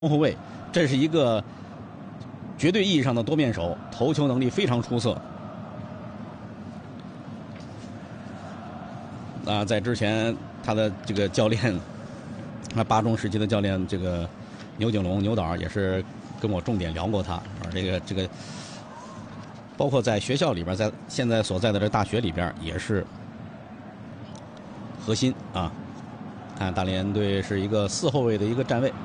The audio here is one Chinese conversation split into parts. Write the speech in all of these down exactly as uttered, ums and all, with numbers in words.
中后卫，这是一个绝对意义上的多面手，头球能力非常出色。啊，在之前他的这个教练，那八中时期的教练这个牛景龙牛导也是跟我重点聊过他，啊，这个这个，包括在学校里边，在现在所在的这大学里边也是核心啊。看大连队是一个四后卫的一个站位。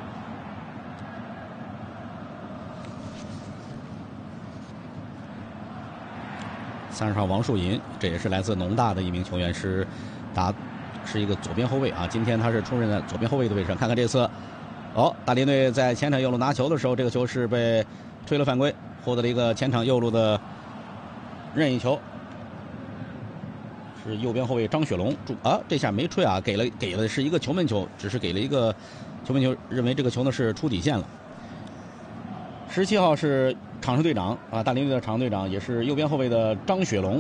三十号王树银，这也是来自农大的一名球员，是打是一个左边后卫啊。今天他是出任在左边后卫的位置上。看看这次，哦，大连队在前场右路拿球的时候，这个球是被吹了犯规，获得了一个前场右路的任意球。是右边后卫张雪龙注啊，这下没吹啊，给了给了是一个球门球，只是给了一个球门球，认为这个球呢是出底线了。十七号是场上队长啊，大连队的场上队长也是右边后卫的张雪龙。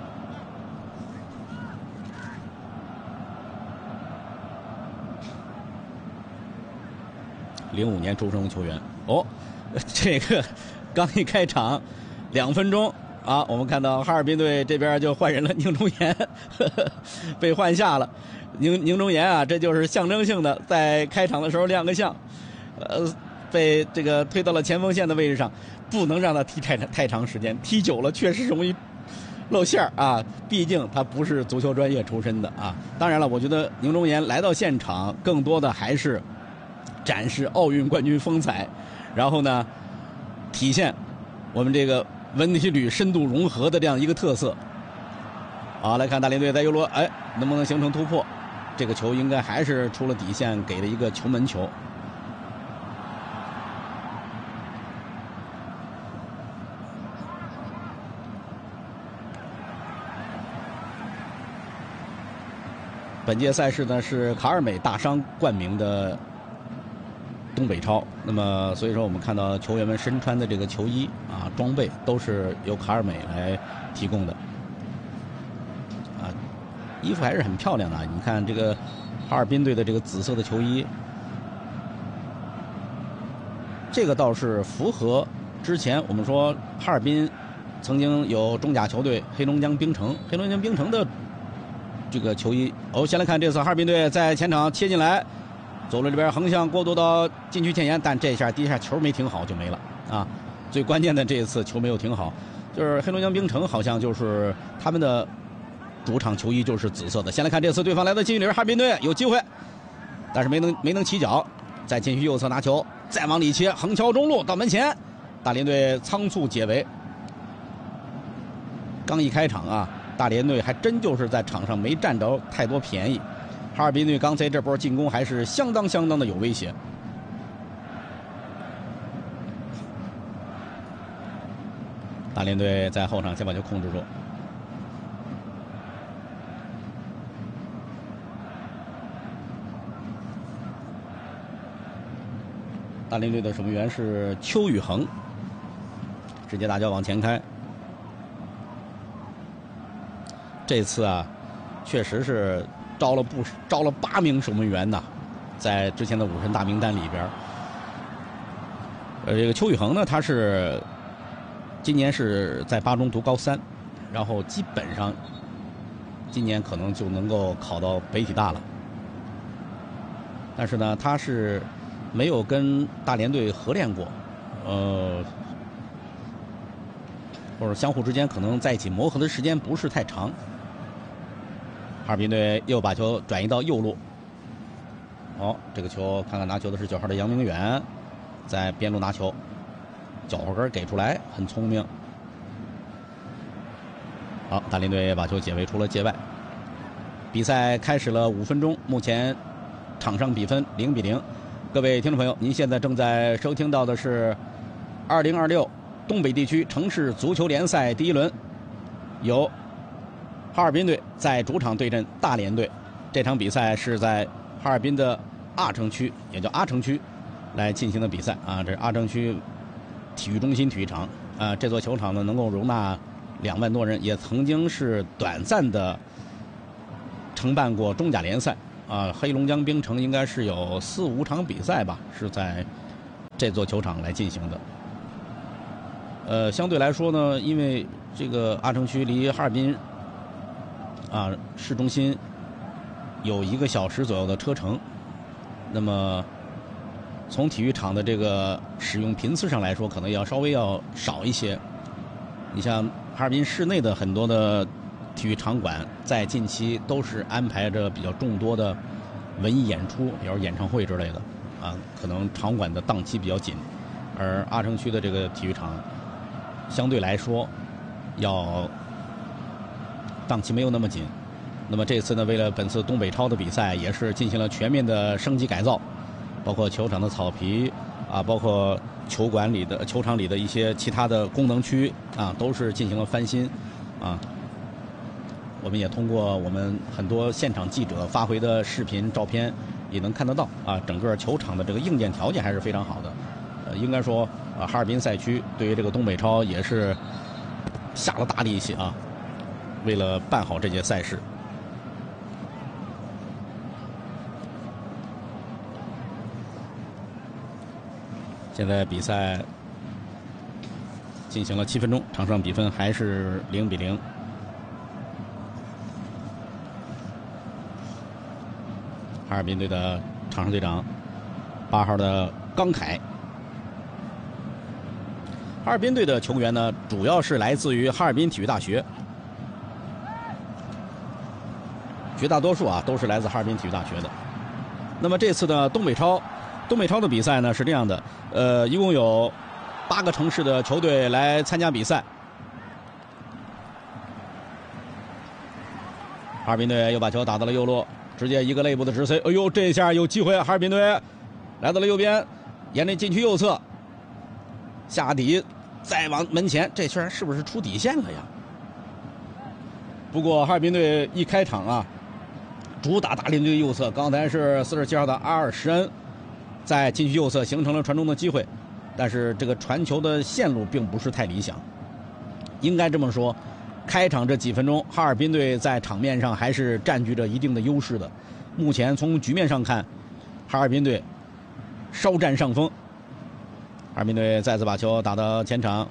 零五年出生的球员哦，这个刚一开场两分钟啊，我们看到哈尔滨队这边就换人了，宁忠岩呵呵被换下了。宁宁忠岩啊，这就是象征性的在开场的时候亮个相，呃。被这个推到了前锋线的位置上，不能让他踢太太长时间，踢久了确实容易露馅儿啊。毕竟他不是足球专业出身的啊。当然了，我觉得宁忠岩来到现场，更多的还是展示奥运冠军风采，然后呢，体现我们这个文体旅深度融合的这样一个特色。好，来看大连队在右路，哎，能不能形成突破？这个球应该还是出了底线，给了一个球门球。本届赛事呢是卡尔美大商冠名的东北超，那么所以说我们看到球员们身穿的这个球衣啊装备都是由卡尔美来提供的，啊，衣服还是很漂亮的。你看这个哈尔滨队的这个紫色的球衣，这个倒是符合之前我们说哈尔滨曾经有中甲球队黑龙江冰城，黑龙江冰城的这个球衣。哦，先来看这次哈尔滨队在前场切进来，走了这边横向过渡到禁区前沿，但这下第一下球没停好就没了啊。最关键的这一次球没有停好，就是黑龙江冰城好像就是他们的主场球衣就是紫色的。先来看这次对方来到禁区里，哈尔滨队有机会，但是没能没能起脚，在禁区右侧拿球，再往里切，横敲中路到门前，大连队仓促解围。刚一开场啊，大连队还真就是在场上没占着太多便宜，哈尔滨队刚才这波进攻还是相当相当的有威胁。大连队在后场先把球控制住，大连队的守门员是邱宇恒，直接大脚往前开。这次啊，确实是招了不招了八名守门员呐，在之前的五人大名单里边。呃，这个邱宇恒呢，他是今年是在八中读高三，然后基本上今年可能就能够考到北体大了。但是呢，他是没有跟大连队合练过，呃，或者相互之间可能在一起磨合的时间不是太长。哈尔滨队又把球转移到右路，哦，这个球看看拿球的是九号的杨明远，在边路拿球，脚后跟给出来，很聪明。好，大连队把球解围出了界外。比赛开始了五分钟，目前场上比分零比零。各位听众朋友，您现在正在收听到的是二零二六东北地区城市足球联赛第一轮，由哈尔滨队在主场对阵大连队。这场比赛是在哈尔滨的阿城区，也叫阿城区来进行的比赛啊。这是阿城区体育中心体育场啊，这座球场呢能够容纳两万多人，也曾经是短暂的承办过中甲联赛啊。黑龙江冰城应该是有四五场比赛吧，是在这座球场来进行的。呃，相对来说呢，因为这个阿城区离哈尔滨啊市中心有一个小时左右的车程，那么从体育场的这个使用频次上来说，可能要稍微要少一些。你像哈尔滨市内的很多的体育场馆，在近期都是安排着比较众多的文艺演出，比如演唱会之类的啊，可能场馆的档期比较紧，而阿城区的这个体育场相对来说要档期没有那么紧。那么这次呢，为了本次东北超的比赛，也是进行了全面的升级改造，包括球场的草皮啊，包括球馆里的球场里的一些其他的功能区啊，都是进行了翻新啊。我们也通过我们很多现场记者发回的视频、照片，也能看得到啊，整个球场的这个硬件条件还是非常好的。呃，应该说啊，哈尔滨赛区对于这个东北超也是下了大力气啊，为了办好这届赛事。现在比赛进行了七分钟，场上比分还是零比零。哈尔滨队的场上队长八号的刚凯。哈尔滨队的球员呢，主要是来自于哈尔滨体育大学，绝大多数啊都是来自哈尔滨体育大学的。那么这次的东北超。东北超的比赛呢是这样的，呃，一共有八个城市的球队来参加比赛。哈尔滨队又把球打到了右路，直接一个肋部的直塞，哎呦，这一下有机会，哈尔滨队来到了右边，沿着禁区右侧下底，再往门前，这圈是不是出底线了呀？不过哈尔滨队一开场啊，主打大连队右侧，刚才是四十七号的阿尔什恩。在禁区右侧形成了传中的机会，但是这个传球的线路并不是太理想。应该这么说，开场这几分钟，哈尔滨队在场面上还是占据着一定的优势的。目前从局面上看，哈尔滨队稍占上风。哈尔滨队再次把球打到前场，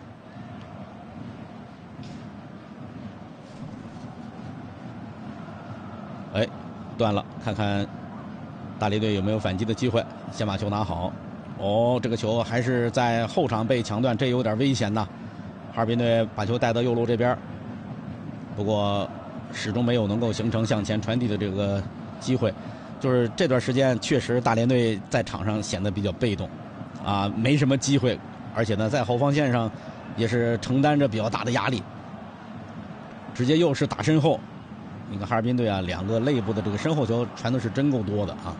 哎，断了，看看大连队有没有反击的机会。先把球拿好，哦，这个球还是在后场被抢断，这有点危险呐。哈尔滨队把球带到右路这边，不过始终没有能够形成向前传递的这个机会。就是这段时间确实大连队在场上显得比较被动，啊，没什么机会，而且呢在后防线上也是承担着比较大的压力，直接又是打身后。你看哈尔滨队啊，两个肋部的这个身后球传的是真够多的啊。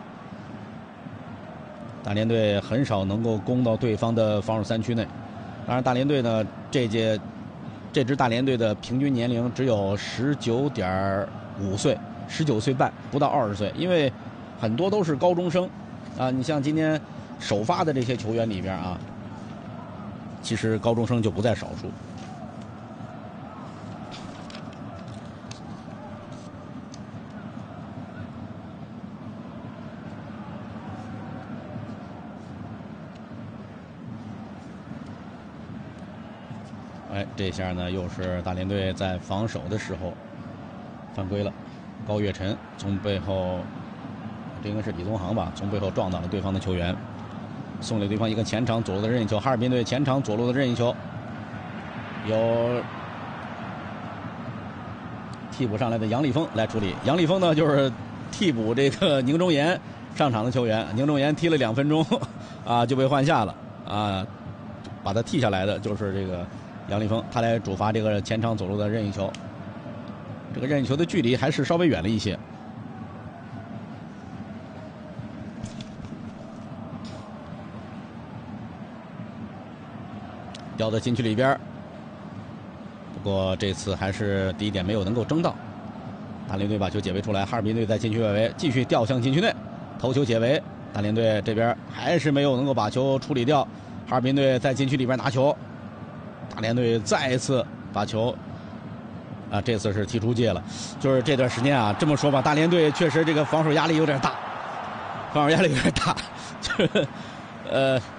大连队很少能够攻到对方的防守三区内。当然，大连队呢，这届这支大连队的平均年龄只有十九点五岁，十九岁半，不到二十岁。因为很多都是高中生啊。你像今天首发的这些球员里边啊，其实高中生就不在少数。哎，这下呢又是大连队在防守的时候犯规了。高跃晨从背后，这应该是李宗航吧，从背后撞倒了对方的球员，送给对方一个前场左路的任意球。哈尔滨队前场左路的任意球，由替补上来的杨立峰来处理。杨立峰呢就是替补这个宁忠岩上场的球员，宁忠岩踢了两分钟啊就被换下了啊，把他替下来的就是这个杨立峰，他来主罚这个前场左路的任意球。这个任意球的距离还是稍微远了一些。掉到禁区里边，不过这次还是第一点没有能够争到。大连队把球解围出来，哈尔滨队在禁区外围继续掉向禁区内，头球解围。大连队这边还是没有能够把球处理掉，哈尔滨队在禁区里边拿球。大连队再一次把球啊，这次是踢出界了。就是这段时间啊，这么说吧，大连队确实这个防守压力有点大，防守压力有点大，就是呃